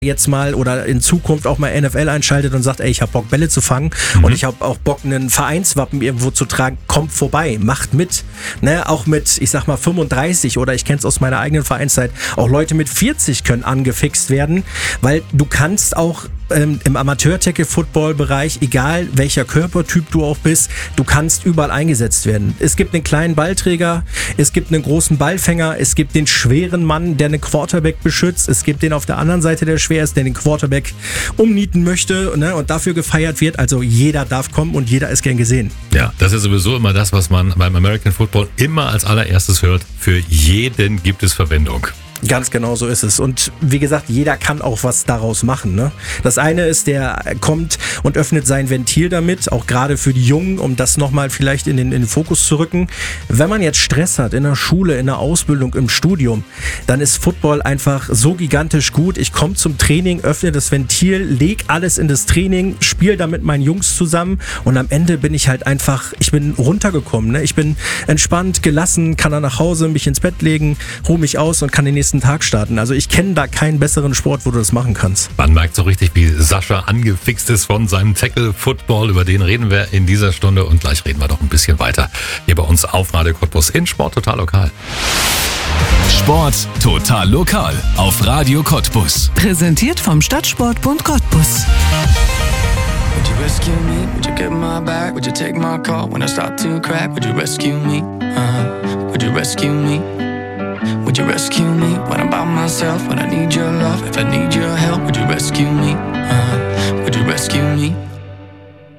jetzt mal oder in Zukunft auch mal NFL einschaltet und sagt, ey, ich habe Bock, Bälle zu fangen und ich habe auch Bock, einen Vereinswappen irgendwo zu tragen, kommt vorbei, macht mit. Ne? Auch mit, ich sag mal, 35 oder ich kenne es aus meiner eigenen Vereinszeit, auch Leute mit 40 können angefixt werden, weil du kannst auch im Amateur-Tackle-Football-Bereich, egal welcher Körpertyp du auch bist, du kannst überall eingesetzt werden. Es gibt einen kleinen Ballträger, es gibt einen großen Ballfänger, es gibt den schweren Mann, der einen Quarterback beschützt, es gibt den auf der anderen Seite, der schwer ist, der den Quarterback umnieten möchte, ne, und dafür gefeiert wird. Also jeder darf kommen und jeder ist gern gesehen. Ja, das ist sowieso immer das, was man beim American Football immer als allererstes hört. Für jeden gibt es Verwendung. Ganz genau so ist es. Und wie gesagt, jeder kann auch was daraus machen. Ne? Das eine ist, der kommt und öffnet sein Ventil damit, auch gerade für die Jungen, um das nochmal vielleicht in den Fokus zu rücken. Wenn man jetzt Stress hat in der Schule, in der Ausbildung, im Studium, dann ist Football einfach so gigantisch gut. Ich komme zum Training, öffne das Ventil, leg alles in das Training, spiele da mit meinen Jungs zusammen und am Ende bin ich halt einfach, ich bin runtergekommen. Ne? Ich bin entspannt, gelassen, kann dann nach Hause mich ins Bett legen, ruhe mich aus und kann den nächsten Tag starten. Also ich kenne da keinen besseren Sport, wo du das machen kannst. Man merkt so richtig, wie Sascha angefixt ist von seinem Tackle-Football. Über den reden wir in dieser Stunde und gleich reden wir doch ein bisschen weiter hier bei uns auf Radio Cottbus in Sport total lokal. Sport total lokal auf Radio Cottbus. Präsentiert vom Stadtsportbund Cottbus. Would you rescue me? Would you get my back? Would you take my call when I start to crack? Would you rescue me? Would you rescue me? Would you rescue me when I'm by myself? When I need your love, if I need your help, would you rescue me? Would you rescue me?